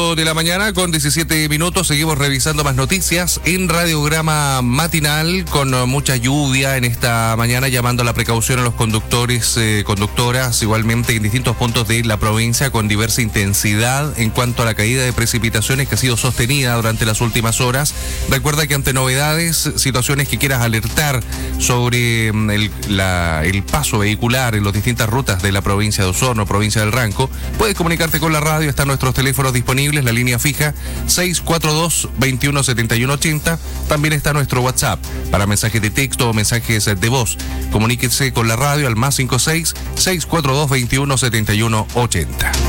8 de la mañana con 17 minutos. Seguimos revisando más noticias en Radiograma Matinal con mucha lluvia en esta mañana, llamando a la precaución a los conductores, conductoras, igualmente en distintos puntos de la provincia con diversa intensidad en cuanto a la caída de precipitaciones que ha sido sostenida durante las últimas horas. Recuerda que ante novedades, situaciones que quieras alertar sobre el paso vehicular en las distintas rutas de la provincia de Osorno, provincia del Ranco, puedes comunicarte con la radio. Están nuestros teléfonos disponibles, la línea fija 642-217180. También está nuestro WhatsApp para mensajes de texto o mensajes de voz. Comuníquese con la radio al más 56-642-217180.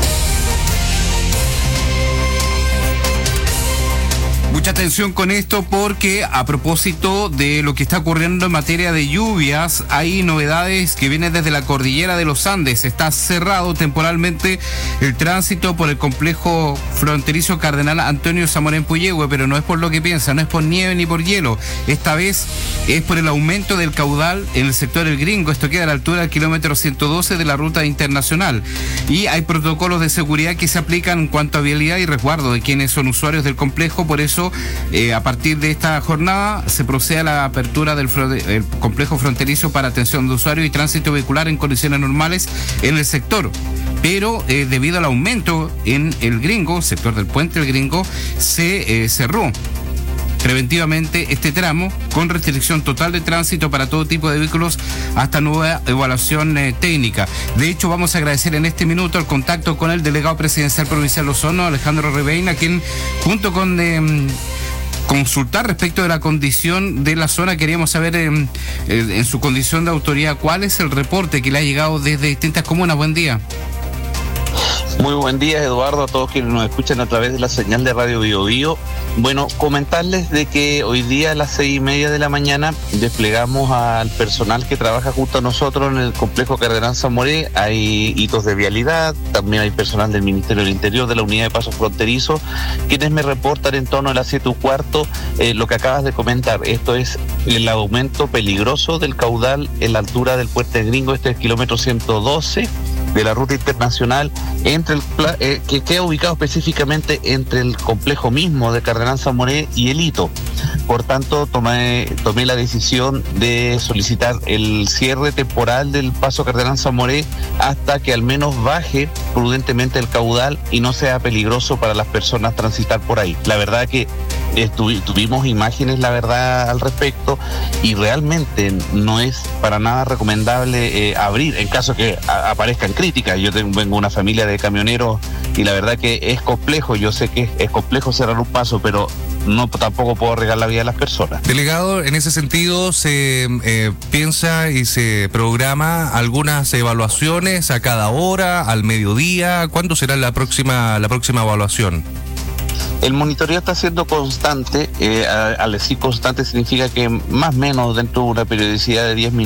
Mucha atención con esto porque a propósito de lo que está ocurriendo en materia de lluvias, hay novedades que vienen desde la cordillera de los Andes. Está cerrado temporalmente el tránsito por el complejo fronterizo Cardenal Antonio Zamorén Puyehue, pero no es por lo que piensa, no es por nieve ni por hielo. Esta vez es por el aumento del caudal en el sector El Gringo. Esto queda a la altura del kilómetro 112 de la ruta internacional. Y hay protocolos de seguridad que se aplican en cuanto a vialidad y resguardo de quienes son usuarios del complejo. Por eso, a partir de esta jornada se procede a la apertura del complejo fronterizo para atención de usuarios y tránsito vehicular en condiciones normales en el sector. Pero debido al aumento en El Gringo, sector del puente El Gringo, se cerró preventivamente este tramo con restricción total de tránsito para todo tipo de vehículos hasta nueva evaluación técnica. De hecho, vamos a agradecer en este minuto el contacto con el delegado presidencial provincial de Osorno, Alejandro Ribeina, quien junto con consultar respecto de la condición de la zona, queríamos saber en su condición de autoridad cuál es el reporte que le ha llegado desde distintas comunas. Buen día. Muy buen día, Eduardo, a todos quienes nos escuchan a través de la señal de Radio Bio Bio. Bueno, comentarles de que hoy día a las 6:30 de la mañana desplegamos al personal que trabaja junto a nosotros en el complejo Cardenal Zamoré. Hay hitos de vialidad, también hay personal del Ministerio del Interior, de la Unidad de Pasos Fronterizos, quienes me reportan en torno a las 7:15 lo que acabas de comentar. Esto es el aumento peligroso del caudal en la altura del puente Gringo, este es el kilómetro 112 de la ruta internacional, que queda ubicado específicamente entre el complejo mismo de Cardenal Zamoré y el hito. Por tanto, tomé la decisión de solicitar el cierre temporal del paso Cardenal Zamoré hasta que al menos baje prudentemente el caudal y no sea peligroso para las personas transitar por ahí. La verdad que tuvimos imágenes, la verdad, al respecto, y realmente no es para nada recomendable abrir en caso que aparezcan críticas. Yo vengo de una familia de camioneros y la verdad que es complejo. Yo sé que es complejo cerrar un paso, pero tampoco puedo arriesgar la vida de las personas. Delegado, en ese sentido, ¿se piensa y se programa algunas evaluaciones a cada hora, al mediodía? ¿Cuándo será la próxima evaluación? El monitoreo está siendo constante. Al decir constante significa que más o menos dentro de una periodicidad de 10 minutos